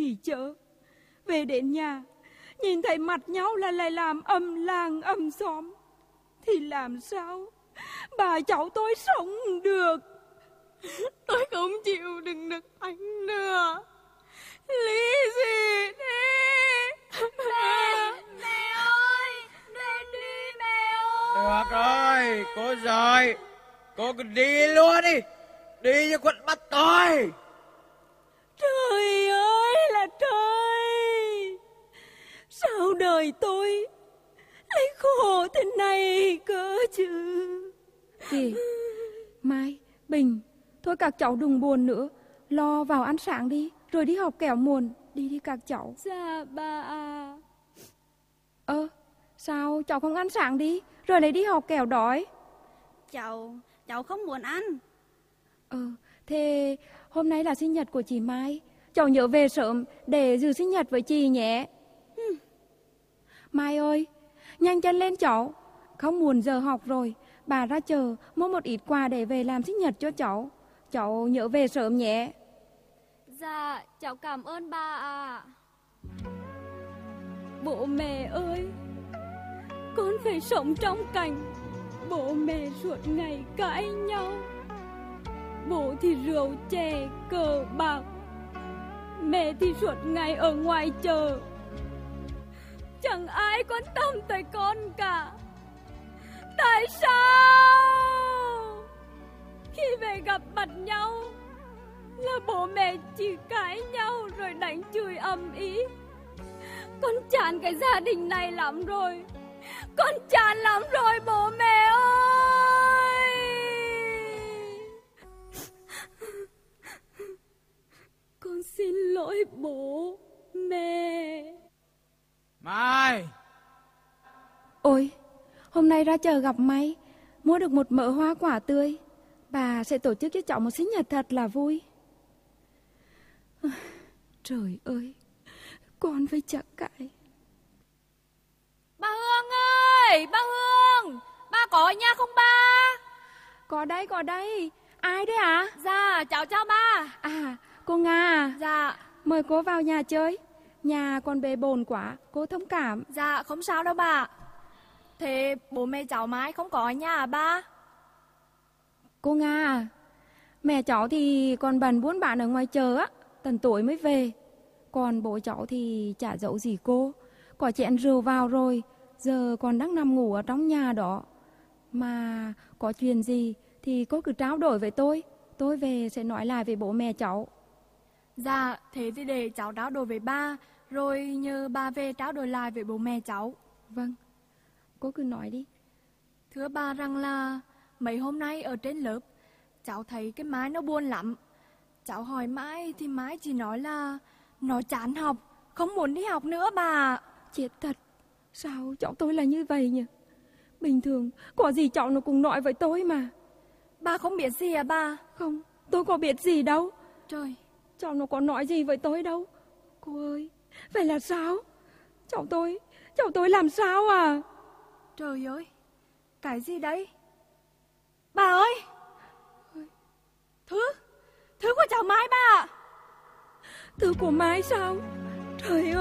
thị chợ. Về đến nhà, nhìn thấy mặt nhau là lại làm âm làng âm xóm. Thì làm sao bà cháu tôi sống được? Tôi không chịu đựng được anh nữa. Lý gì thế? Mẹ ơi, lên đi mẹ ơi. Được rồi, cô rồi. Cô cứ đi luôn đi. Đi cho quận bắt tôi. Trời ơi là trời! Sao đời tôi lại khổ thế này cơ chứ? Chị, Mai, Bình, thôi các cháu đừng buồn nữa. Lo vào ăn sáng đi, rồi đi học kẻo muộn. Đi các cháu. Dạ bà à. Sao cháu không ăn sáng đi, rồi lại đi học kẻo đói? Cháu không muốn ăn. Thế hôm nay là sinh nhật của chị Mai. Cháu nhớ về sớm để dự sinh nhật với chị nhé. Mai ơi, nhanh chân lên cháu. Không muộn giờ học rồi. Bà ra chờ mua một ít quà để về làm sinh nhật cho cháu. Cháu nhớ về sớm nhé. Dạ, cháu cảm ơn bà ạ. Bố mẹ ơi, con phải sống trong cảnh bố mẹ suốt ngày cãi nhau. Bố thì rượu chè cờ bạc, mẹ thì suốt ngày ở ngoài chợ. Chẳng ai quan tâm tới con cả. Tại sao khi về gặp mặt nhau là bố mẹ chỉ cãi nhau rồi đánh chửi ầm ĩ? Con chán cái gia đình này lắm rồi. Con chán lắm rồi bố mẹ ơi. Con xin lỗi bố mẹ. Mai. Ôi, hôm nay ra chợ gặp May, mua được một mớ hoa quả tươi. Bà sẽ tổ chức cho cháu một sinh nhật thật là vui. Trời ơi, con phải chặt cãi. Bà Hương ơi, bà Hương, bà có ở nhà không ba? Có đây. Ai đấy à? Dạ, cháu chào ba. À, cô Nga à? Dạ. Mời cô vào nhà chơi. Nhà con bề bồn quá, cô thông cảm. Dạ, không sao đâu bà. Thế bố mẹ cháu Mai không có ở nhà à ba? Cô Nga à, mẹ cháu thì còn bận buôn bán ở ngoài chợ á, tận tối mới về. Còn bố cháu thì chả giấu gì cô. Có chén rượu vào rồi, giờ còn đang nằm ngủ ở trong nhà đó. Mà có chuyện gì thì cô cứ trao đổi với tôi về sẽ nói lại với bố mẹ cháu. Dạ, thế thì để cháu trao đổi với ba, rồi nhờ ba về trao đổi lại với bố mẹ cháu. Vâng, cô cứ nói đi. Thưa bà rằng là mấy hôm nay ở trên lớp, cháu thấy cái Mai nó buồn lắm. Cháu hỏi Mai thì Mai chỉ nói là nó chán học, không muốn đi học nữa bà. Chết thật, sao cháu tôi là như vậy nhỉ? Bình thường, có gì cháu nó cũng nói với tôi mà. Bà không biết gì à bà? Không, tôi có biết gì đâu. Trời, Cháu nó có nói gì với tôi đâu. Cô ơi, vậy là sao? Cháu tôi làm sao à? trời ơi, cái gì đấy? Bà ơi, thứ của cháu Mai bà ạ. Thứ của Mai sao? Trời ơi!